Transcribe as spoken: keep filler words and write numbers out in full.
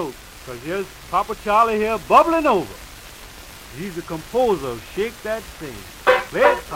note, because here's Papa Charlie here bubbling over. He's the composer of Shake That Thing. Play it,